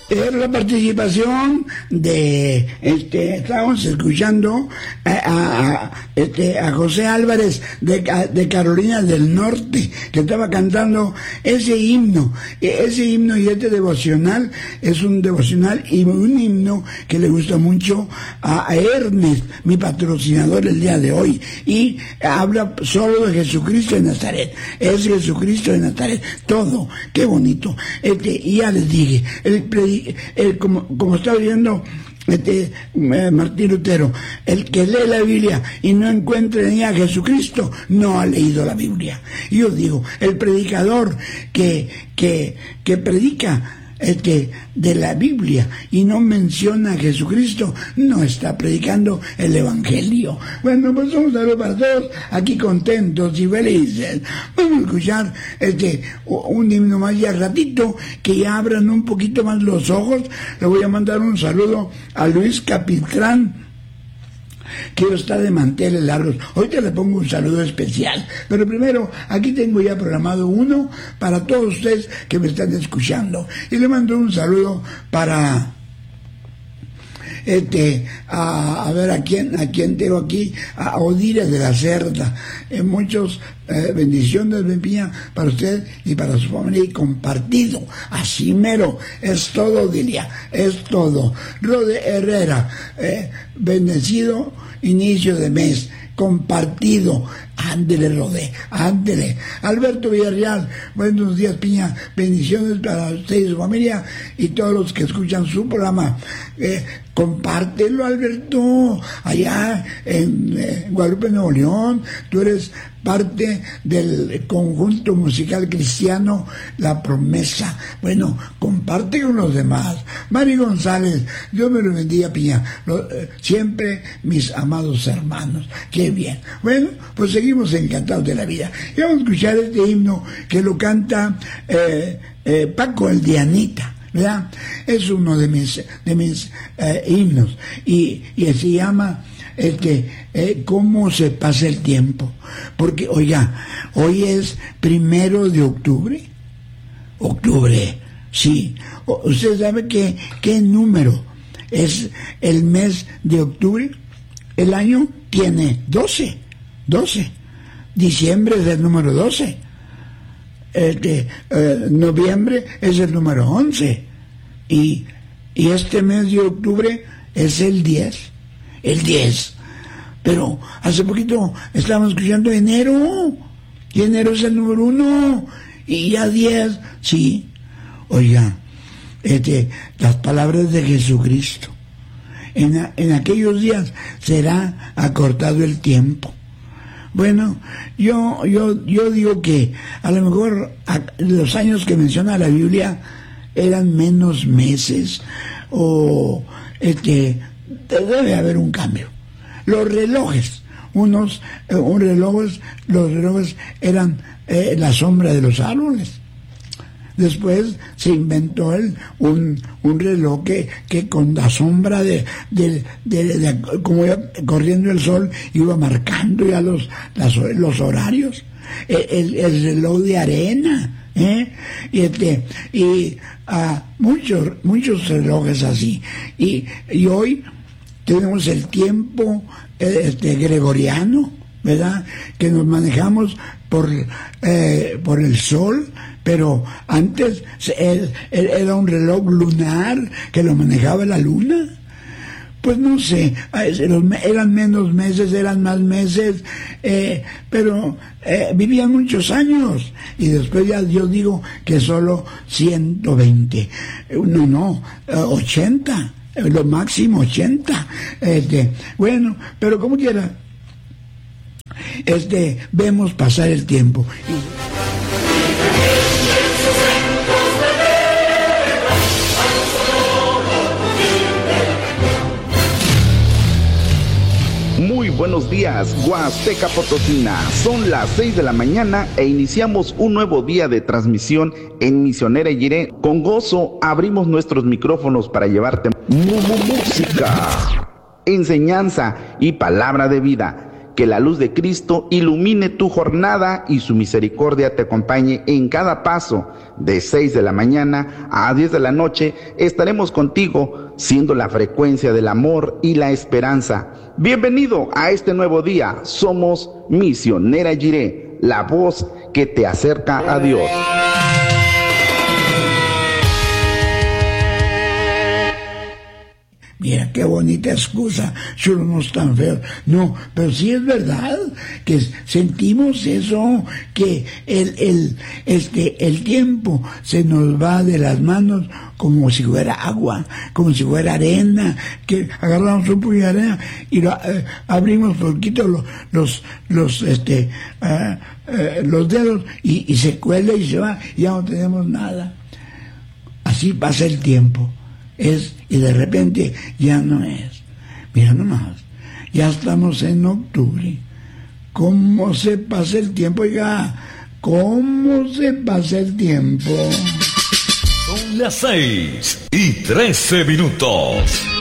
La participación de estábamos escuchando a José Álvarez de Carolina del Norte, que estaba cantando ese himno y este devocional es un devocional y un himno que le gusta mucho a Ernest, mi patrocinador el día de hoy, y habla solo de Jesucristo de Nazaret. Es Jesucristo de Nazaret, todo, qué bonito. Y ya les dije, como está viendo Martín Lutero, el que lee la Biblia y no encuentra ni a Jesucristo no ha leído la Biblia. Y yo digo, el predicador que predica de la Biblia y no menciona a Jesucristo no está predicando el Evangelio. Bueno, pues un saludo para todos, aquí contentos y felices. Vamos a escuchar un himno más ya ratito, que ya abran un poquito más los ojos. Le voy a mandar un saludo a Luis Capistrán, que está de manteles largos. Ahorita le pongo un saludo especial, pero primero aquí tengo ya programado uno para todos ustedes que me están escuchando, y le mando un saludo para a ver a quién tengo aquí, a Odile de la Cerda. Muchos bendiciones, Piña, para usted y para su familia, y compartido, así mero, es todo, Dilia, es todo. Rode Herrera, bendecido inicio de mes, compartido. Ándele, Rodé, ándele. Alberto Villarreal, buenos días, Piña, bendiciones para usted y su familia y todos los que escuchan su programa. Compártelo, Alberto, allá en Guadalupe, Nuevo León. Tú eres parte del conjunto musical cristiano La Promesa. Bueno, comparte con los demás. Mari González, Dios me lo bendiga, Piña. Siempre mis amados hermanos. Qué bien. Bueno, pues seguimos encantados de la vida. Y vamos a escuchar este himno que lo canta Paco el Dianita, ¿verdad? Es uno de mis himnos y se llama cómo se pasa el tiempo, porque oiga, hoy es 1 de octubre, sí. ¿Usted sabe qué número es el mes de octubre? El año tiene 12. Diciembre es el número 12. Noviembre es el número 11. Y este mes de octubre es el 10. Pero hace poquito estábamos escuchando enero. Y enero es el número 1. Y ya 10. Sí. Oiga, las palabras de Jesucristo. En aquellos días será acortado el tiempo. Bueno, yo digo que a lo mejor los años que menciona la Biblia eran menos meses, o debe haber un cambio. Los relojes, los relojes eran la sombra de los árboles. Después se inventó un reloj que con la sombra de como iba corriendo el sol iba marcando ya los horarios. El reloj de arena, y muchos relojes así. Y hoy tenemos el tiempo gregoriano, ¿verdad? Que nos manejamos por el sol. Pero antes era un reloj lunar que lo manejaba la luna. Pues no sé, eran menos meses, eran más meses, pero vivían muchos años. Y después ya yo digo que solo 120. 80, lo máximo 80. Bueno, pero como quiera, vemos pasar el tiempo. Muy buenos días, Huasteca Potosina. Son las 6 de la mañana e iniciamos un nuevo día de transmisión en Misionera Jiré. Con gozo abrimos nuestros micrófonos para llevarte música, enseñanza y palabra de vida. que la luz de Cristo ilumine tu jornada y su misericordia te acompañe en cada paso. De 6 de la mañana a 10 de la noche estaremos contigo, siendo la frecuencia del amor y la esperanza. Bienvenido a este nuevo día. Somos Misionera Jiré, la voz que te acerca a Dios. Mira qué bonita excusa, solo no es tan feo. No, pero sí es verdad que sentimos eso, que el tiempo se nos va de las manos como si fuera agua, como si fuera arena, que agarramos un puño de arena y lo abrimos poquito los dedos y se cuela y se va y ya no tenemos nada. Así pasa el tiempo. Y de repente ya no es. Mira nomás, ya estamos en octubre. ¿Cómo se pasa el tiempo? Oiga, ¿cómo se pasa el tiempo? Son las 6:13.